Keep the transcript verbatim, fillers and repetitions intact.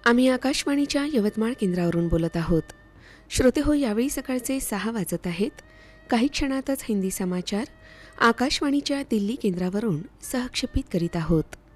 आम्ही आकाशवाणीच्या यवतमाळ केंद्रावरून बोलत आहोत. श्रोते हो, यावेळी सकाळचे सहा वाजत आहेत. काही क्षणातच हिंदी समाचार आकाशवाणीच्या दिल्ली केंद्रावरून सहक्षेपित करीत आहोत.